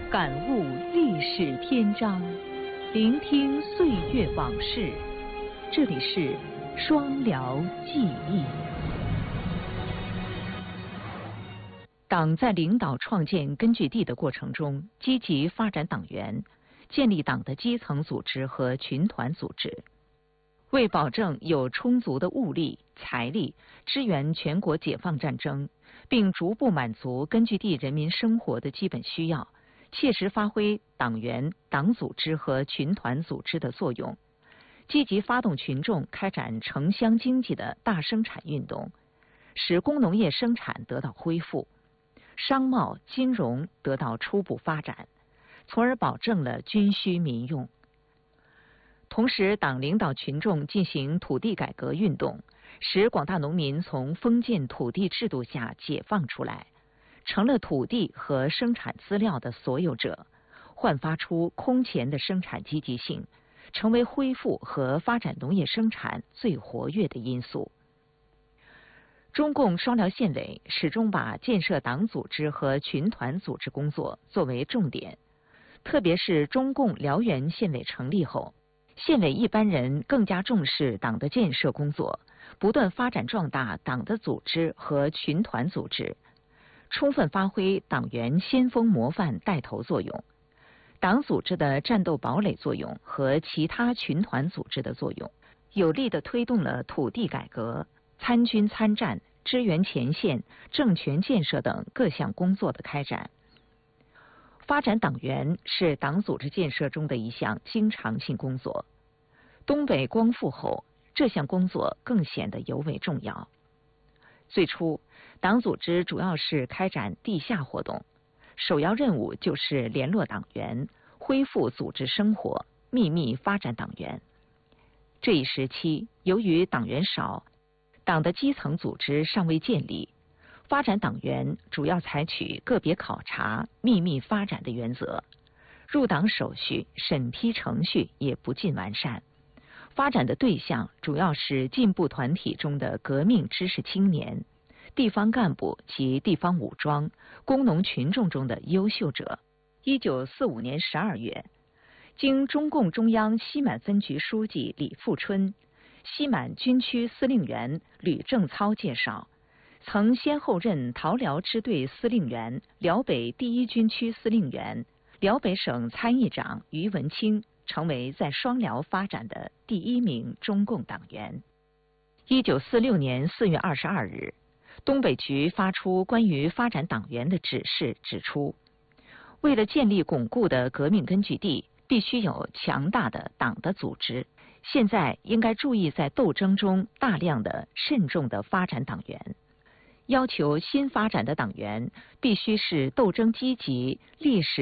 感悟历史篇章，聆听岁月往事。这里是双辽记忆。党在领导创建根据地的过程中，积极发展党员，建立党的基层组织和群团组织。为保证有充足的物力、财力支援全国解放战争，并逐步满足根据地人民生活的基本需要，切实发挥党员、党组织和群团组织的作用，积极发动群众开展城乡经济的大生产运动，使工农业生产得到恢复，商贸、金融得到初步发展，从而保证了军需民用。同时，党领导群众进行土地改革运动，使广大农民从封建土地制度下解放出来，成了土地和生产资料的所有者，焕发出空前的生产积极性，成为恢复和发展农业生产最活跃的因素。中共双辽县委始终把建设党组织和群团组织工作作为重点，特别是中共辽源县委成立后，县委一般人更加重视党的建设工作，不断发展壮大党的组织和群团组织，充分发挥党员先锋模范带头作用，党组织的战斗堡垒作用和其他群团组织的作用，有力地推动了土地改革、参军参战、支援前线、政权建设等各项工作的开展。发展党员是党组织建设中的一项经常性工作。东北光复后，这项工作更显得尤为重要。最初，党组织主要是开展地下活动，首要任务就是联络党员，恢复组织生活，秘密发展党员。这一时期，由于党员少，党的基层组织尚未建立，发展党员主要采取个别考察、秘密发展的原则，入党手续、审批程序也不尽完善。发展的对象主要是进步团体中的革命知识青年、地方干部及地方武装、工农群众中的优秀者。1945年12月，经中共中央西满分局书记李富春、西满军区司令员吕正操介绍，曾先后任桃辽支队司令员、辽北第一军区司令员、辽北省参议长于文清成为在双辽发展的第1名中共党员。1946年4月22日，东北局发出关于发展党员的指示，指出，为了建立巩固的革命根据地，必须有强大的党的组织。现在应该注意在斗争中大量的、慎重的发展党员。要求新发展的党员必须是斗争积极、历史